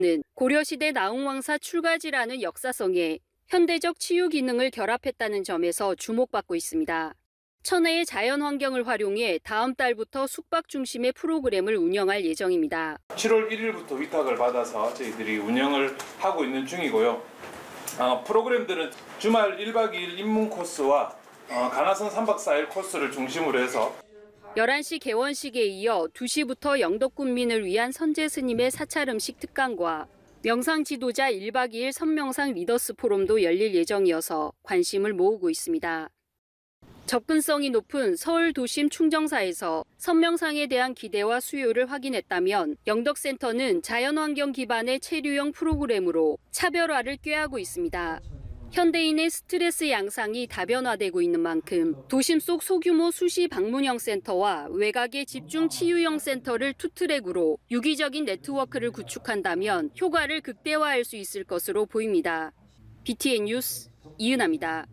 는 고려시대 나웅왕사 출가지라는 역사성에 현대적 치유 기능을 결합했다는 점에서 주목받고 있습니다. 천혜의 자연 환경을 활용해 다음 달부터 숙박 중심의 프로그램을 운영할 예정입니다. 7월 1일부터 위탁을 받아서 저희들이 운영을 하고 있는 중이고요. 프로그램들은 주말 1박 2일 입문 코스와 가나선 3박 4일 코스를 중심으로 해서 11시 개원식에 이어 2시부터 영덕군민을 위한 선제 스님의 사찰 음식 특강과 명상 지도자 1박 2일 선명상 리더스 포럼도 열릴 예정이어서 관심을 모으고 있습니다. 접근성이 높은 서울 도심 충정사에서 선명상에 대한 기대와 수요를 확인했다면 영덕센터는 자연환경 기반의 체류형 프로그램으로 차별화를 꾀하고 있습니다. 현대인의 스트레스 양상이 다변화되고 있는 만큼 도심 속 소규모 수시 방문형 센터와 외곽의 집중 치유형 센터를 투트랙으로 유기적인 네트워크를 구축한다면 효과를 극대화할 수 있을 것으로 보입니다. BTN 뉴스 이은하입니다.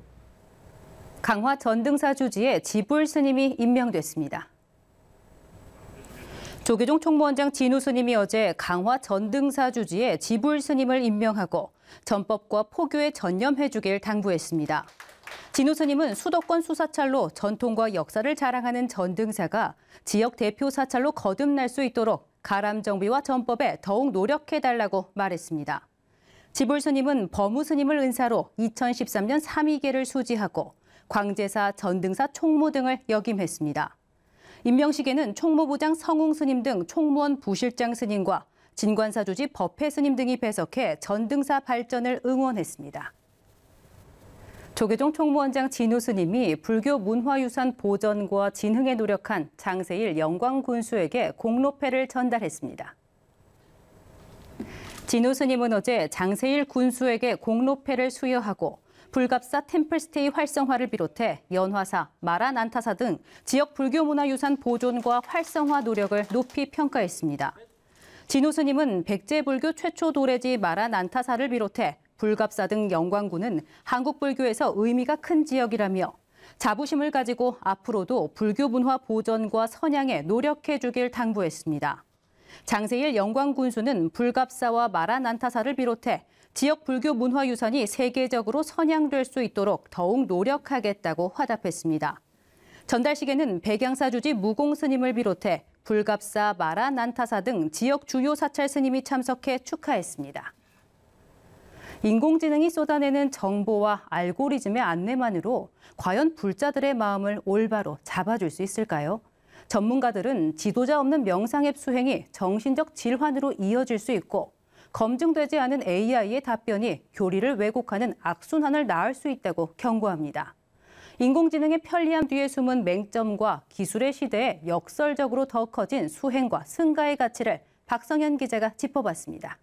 강화 전등사 주지에 지불 스님이 임명됐습니다. 조계종 총무원장 진우 스님이 어제 강화 전등사 주지에 지불 스님을 임명하고 전법과 포교에 전념해주길 당부했습니다. 진우 스님은 수도권 수사찰로 전통과 역사를 자랑하는 전등사가 지역 대표 사찰로 거듭날 수 있도록 가람 정비와 전법에 더욱 노력해달라고 말했습니다. 지불 스님은 범우 스님을 은사로 2013년 3위계를 수지하고 광제사, 전등사 총무 등을 역임했습니다. 임명식에는 총무부장 성웅 스님 등 총무원 부실장 스님과 진관사 주지 법회 스님 등이 배석해 전등사 발전을 응원했습니다. 조계종 총무원장 진우 스님이 불교 문화유산 보전과 진흥에 노력한 장세일 영광군수에게 공로패를 전달했습니다. 진우 스님은 어제 장세일 군수에게 공로패를 수여하고 불갑사 템플스테이 활성화를 비롯해 연화사, 마라난타사 등 지역 불교문화유산 보존과 활성화 노력을 높이 평가했습니다. 진우 스님은 백제불교 최초 도래지 마라난타사를 비롯해 불갑사 등 영광군은 한국 불교에서 의미가 큰 지역이라며 자부심을 가지고 앞으로도 불교 문화 보존과 선양에 노력해 주길 당부했습니다. 장세일 영광군수는 불갑사와 마라난타사를 비롯해 지역 불교 문화유산이 세계적으로 선양될 수 있도록 더욱 노력하겠다고 화답했습니다. 전달식에는 백양사 주지 무공 스님을 비롯해 불갑사, 마라난타사 등 지역 주요 사찰 스님이 참석해 축하했습니다. 인공지능이 쏟아내는 정보와 알고리즘의 안내만으로 과연 불자들의 마음을 올바로 잡아줄 수 있을까요? 전문가들은 지도자 없는 명상 앱 수행이 정신적 질환으로 이어질 수 있고 검증되지 않은 AI의 답변이 교리를 왜곡하는 악순환을 낳을 수 있다고 경고합니다. 인공지능의 편리함 뒤에 숨은 맹점과 기술의 시대에 역설적으로 더 커진 수행과 승가의 가치를 박성현 기자가 짚어봤습니다.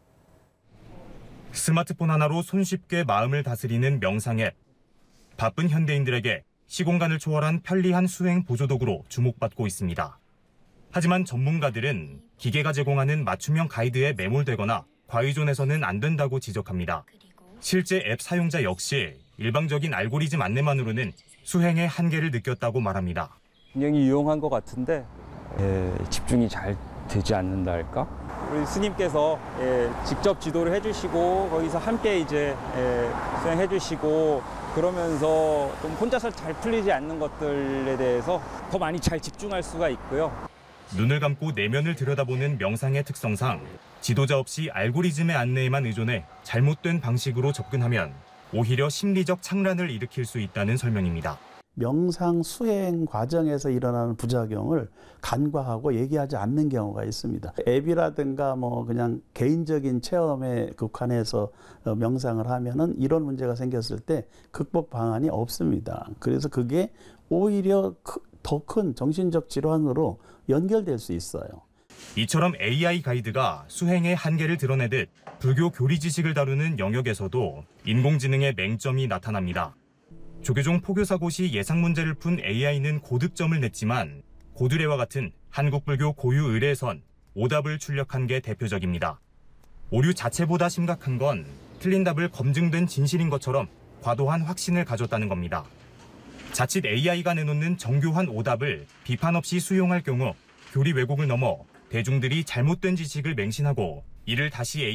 스마트폰 하나로 손쉽게 마음을 다스리는 명상 앱. 바쁜 현대인들에게 시공간을 초월한 편리한 수행 보조도구로 주목받고 있습니다. 하지만 전문가들은 기계가 제공하는 맞춤형 가이드에 매몰되거나 과의존해서는 안 된다고 지적합니다. 실제 앱 사용자 역시 일방적인 알고리즘 안내만으로는 수행의 한계를 느꼈다고 말합니다. 굉장히 유용한 것 같은데 집중이 잘 되지 않는다 할까? 우리 스님께서 직접 지도를 해주시고 거기서 함께 이제 수행해주시고 그러면서 좀 혼자서 잘 풀리지 않는 것들에 대해서 더 많이 잘 집중할 수가 있고요. 눈을 감고 내면을 들여다보는 명상의 특성상 지도자 없이 알고리즘의 안내에만 의존해 잘못된 방식으로 접근하면 오히려 심리적 착란을 일으킬 수 있다는 설명입니다. 명상 수행 과정에서 일어나는 부작용을 간과하고 얘기하지 않는 경우가 있습니다. 앱이라든가 그냥 개인적인 체험에 국한해서 명상을 하면은 이런 문제가 생겼을 때 극복 방안이 없습니다. 그래서 그게 오히려 더 큰 정신적 질환으로 연결될 수 있어요. 이처럼 AI 가이드가 수행의 한계를 드러내듯 불교 교리 지식을 다루는 영역에서도 인공지능의 맹점이 나타납니다. 조계종 포교사고시 예상 문제를 푼 AI는 고득점을 냈지만 고드레와 같은 한국 불교 고유 의례에선 오답을 출력한 게 대표적입니다. 오류 자체보다 심각한 건 틀린 답을 검증된 진실인 것처럼 과도한 확신을 가졌다는 겁니다. 자칫 AI가 내놓는 정교한 오답을 비판 없이 수용할 경우 교리 왜곡을 넘어 대중들이 잘못된 지식을 맹신하고 이를 다시